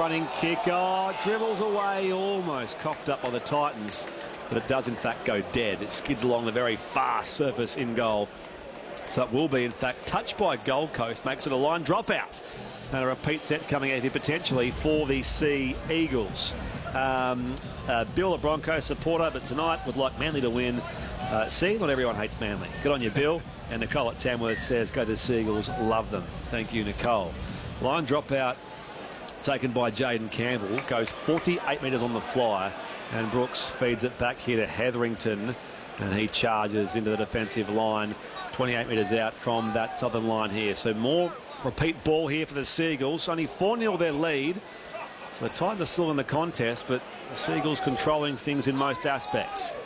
running kick. Oh, dribbles away, almost coughed up by the Titans, but it does in fact go dead. It skids along the very fast surface in goal. So it will be, in fact, touched by Gold Coast, makes it a line dropout. And a repeat set coming out here potentially for the Sea Eagles. Bill, a Broncos supporter, but tonight would like Manly to win. Not everyone hates Manly. Good on you, Bill. And Nicole at Tamworth says, go to the Sea Eagles, love them. Thank you, Nicole. Line dropout taken by Jaden Campbell, goes 48 metres on the fly, and Brooks feeds it back here to Hetherington, and he charges into the defensive line 28 metres out from that southern line here. So more repeat ball here for the Sea Eagles. Only 4-0 their lead. So the Titans are still in the contest, but the Sea Eagles controlling things in most aspects.